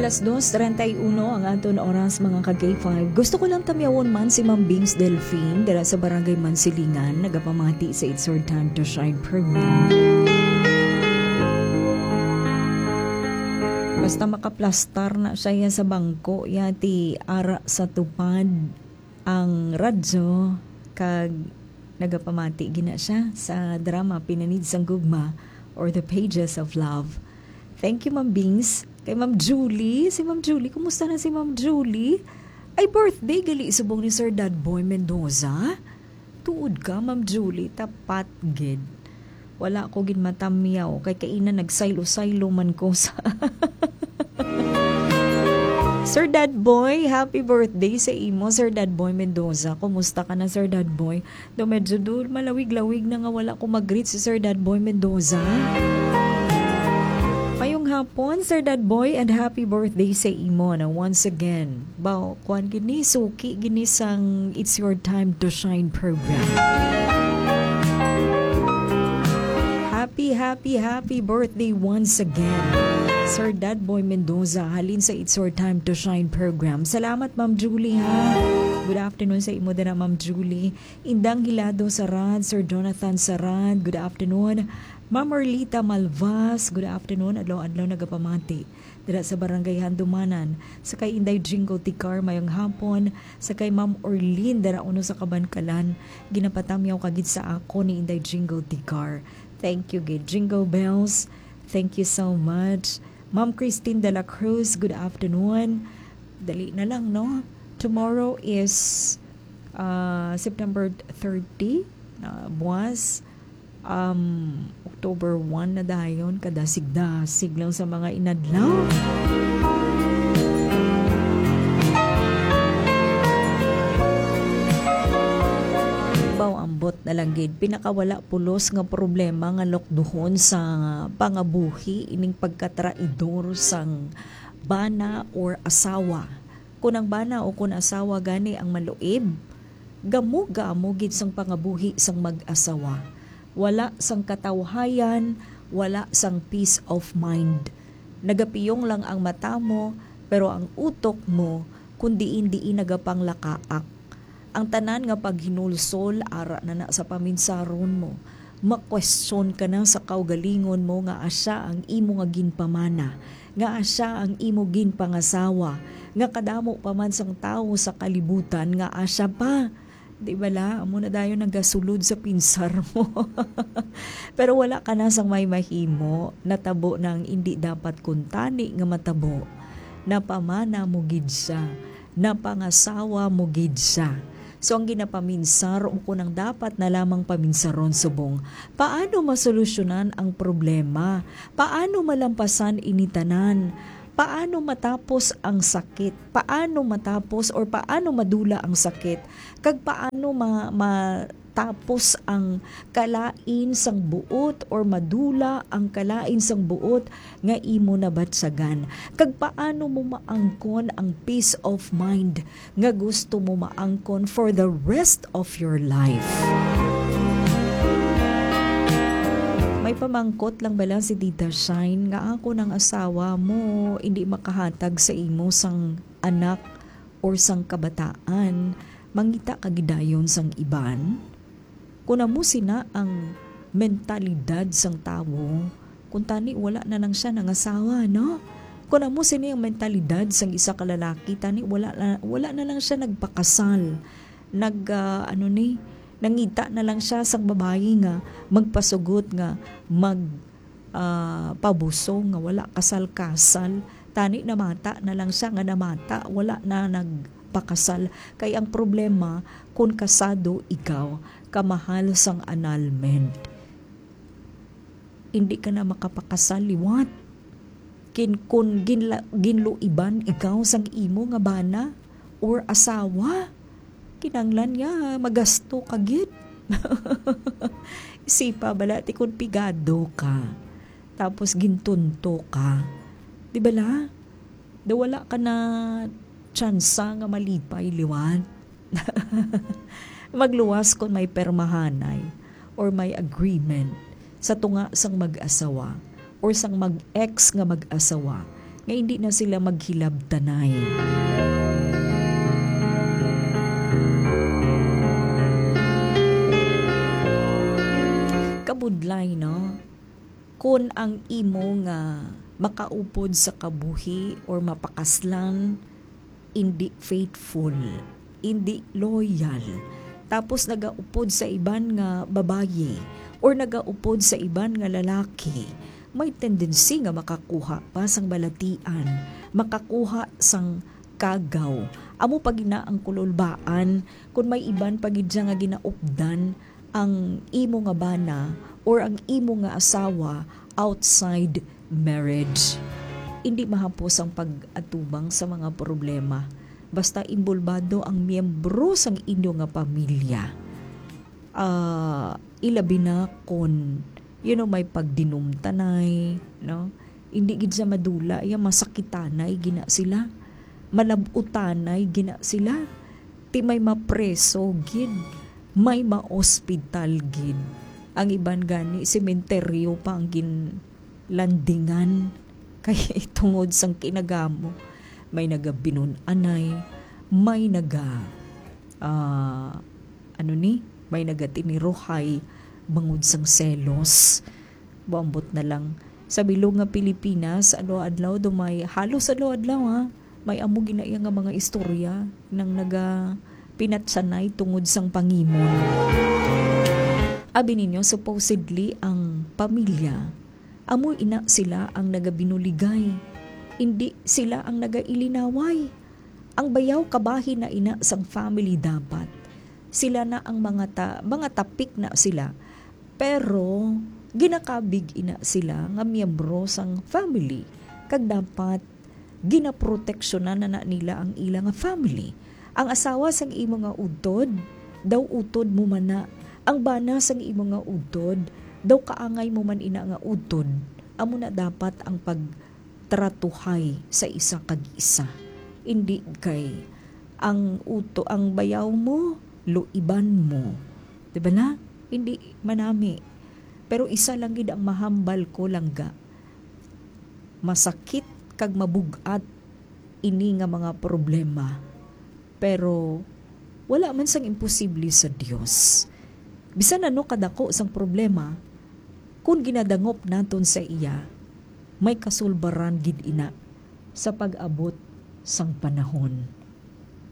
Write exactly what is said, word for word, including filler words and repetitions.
alas dos treinta y uno ang aton oras mga ka-K five. Gusto ko lang tamyawon man si Ma'am Bings Delphine dala sa Barangay Mansilingan, nagapamati sa It's Your Time to Shine program. Basta makaplastar na siya sa bangko, yati ara sa tupad ang radyo kag nagapamati gina siya sa drama Pinanid sang Gugma or The Pages of Love. Thank you, Ma'am Bings. Kay Ma'am Julie. Si Ma'am Julie, kumusta na si Ma'am Julie? Ay, birthday gali subong ni Sir Dadboy Mendoza. Tuod ka, Ma'am Julie. Tapat, gid. Wala ko gid matamyaw. Kay kaina nagsaylo-saylo man ko sa... Sir Dadboy, happy birthday sa imo, Sir Dadboy Mendoza. Kumusta ka na, Sir Dadboy? Do medyo dul, malawig-lawig na nga wala ko mag-greet si Sir Dadboy Mendoza. Mayong hapon, Sir Dadboy, and happy birthday sa imo na once again. Bao, kuan gini, suki gini sang It's Your Time to Shine program. Happy, happy, happy birthday once again, Sir Dadboy Mendoza, halin sa It's Your Time to Shine program. Salamat, Ma'am Julie, ha? Good afternoon sa imo din, Ma'am Julie. Indang Hilado Sarad, Sir Jonathan Sarad, good afternoon. Ma'am Orlita Malvas, good afternoon. Adlaw-adlaw nagapamati dira sa Barangay Handumanan. Sa kay Inday Jingo Tikar mayong hapon. Sa kay Ma'am Orlin dara uno sa Kabankalan. Ginapatamyaw kagid sa ako ni Inday Jingo Tikar. Thank you, gid. Jingle Bells, thank you so much. Ma'am Christine de la Cruz, good afternoon. Dali na lang, no? Tomorrow is uh, September thirtieth, uh, buwas. Um, October first na dayon, kadasig-dasig lang sa mga inadlaw. Baw ambot na lang gid, pinakawala pulos nga problema nga lokduhon sa pangabuhi ining pagkatraidor sang bana or asawa. Kung ang bana o kung asawa gani ang maluib, gamo-gamo gid sang pangabuhi sang mag-asawa. Wala sang katawhayan, wala sang peace of mind. Nagapiyong lang ang mata mo, pero ang utok mo, kundi hindi nagapang lakaak. Ang tanan nga paghinulsol, ara na na sa paminsaron mo. Makwestiyon ka na sa kaugalingon mo nga asya ang imo nga ginpamana, nga asya ang imo ginpangasawa, nga kadamo pa man sang tawo sa kalibutan, nga asya pa. Di ba la? Amo na dayo nagasulod sa pinsar mo. Pero wala ka na sang may mahimo, natabo nang hindi dapat kuntani nga matabo. Napamana mo gid siya, napangasawa mo gid siya. So ang ginapaminsar o kunang dapat na lamang paminsaron subong, paano masolusyonan ang problema? Paano malampasan initanan? Paano matapos ang sakit? Paano matapos or paano madula ang sakit? Kag paano ma- matapos ang kalain sang buot or madula ang kalain sang buot nga imo nabatsagan? Kag paano mo maangkon ang peace of mind nga gusto mo maangkon for the rest of your life? May pamangkot lang bala si Tita Shine nga ako ng asawa mo hindi makahatag sa imo sang anak or sang kabataan, mangita kagidayon sang iban. Kuna mo sina ang mentalidad sang tawo, kung tani wala na nang siya ng asawa, no? Kuna mo sini ang mentalidad sang isa ka lalaki, tani wala na, wala na lang siya nagpakasal. Nag uh, ano ni nangita na lang siya sang babae nga magpasugot nga mag uh, pabuso nga wala kasal-kasal, tani namata na lang siya nga namata wala na nagpakasal. Kay ang problema kung kasado ikaw, kamahal sang annulment, hindi ka na makapakasal liwat. Kin kun ginla, ginluiban ikaw sang imo nga bana or asawa, kinanglan niya magasto kagid. Isipa bala ti kun pigado ka tapos gintunto ka, di bala? Da wala ka na tsansa nga malipay liwan. Magluwas kung may permahanay or may agreement sa tunga sang mag-asawa or sang mag-ex nga mag-asawa nga hindi na sila maghilabtanay. Kabudlay, no? Kung ang imo nga makaupod sa kabuhi or mapakaslan, hindi faithful, hindi loyal, tapos nagaupod sa iban nga babaye or nagaupod sa iban nga lalaki, may tendency nga makakuha pa sang balatian, makakuha sang kagaw. Amo pag ina ang kululbaan, kung may iban pagid nga ginaupdan ang imo nga bana or ang imo nga asawa outside marriage. Hindi mahapos ang pag-atubang sa mga problema. Basta imbulbado ang miyembro sang inyo nga pamilya. Uh, ilabi na kung you know, may pagdinumtanay, no? Hindi gid sa madula, ya masakitanay gina sila. Malabutanay gina sila. Ti may mapreso gid, may ma-hospital gid. Ang iban gani sementeryo pa ang ginlandingan kay tungod sang kinagamo. May nagabinunanay, may naga uh, ano ni, may nagatinirohay bangod sang selos. Buambot na lang sa bilog nga Pilipinas, adlaw-adlaw dumay halos adlaw-adlaw ha. May amo ginaya nga mga istorya nang naga pinatsanay tungod sang pangimon. Abi ninyo, supposedly ang pamilya, amo ina sila ang nagabinuligay. Hindi sila ang nagailinaway. Ang bayaw kabahi na ina sang family dapat. Sila na ang mga ta, mga tapik na sila. Pero ginakabig ina sila nga miyembro sang family. Kag dapat ginaproteksyonan na, na nila ang ilang nga family. Ang asawa sang imo nga udtod, daw utod mo man na. Ang bana sang imo nga udtod, daw kaangay mo man ina nga udtod. Amo na dapat ang pagtratuhay sa isa kag isa. Hindi kay ang uto, ang bayaw mo, luiban mo. Diba na? Hindi manami. Pero isa lang gid ang mahambal ko langga. Masakit kag mabugat ini nga mga problema. Pero wala man sang imposible sa Dios. Bisan ano kadako sang problema, kung ginadangop naton sa iya, may kasulbaran gid ina sa pag-abot sang panahon.